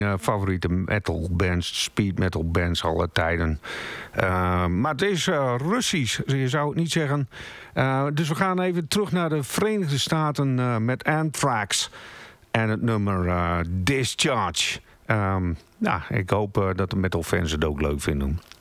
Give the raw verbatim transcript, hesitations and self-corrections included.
Uh, favoriete metal bands, speed metal bands alle tijden. Uh, maar het is uh, Russisch, je zou het niet zeggen. Uh, dus we gaan even terug naar de Verenigde Staten uh, met Anthrax en het nummer uh, Discharge. Um, nou, ik hoop uh, dat de metalfans het ook leuk vinden.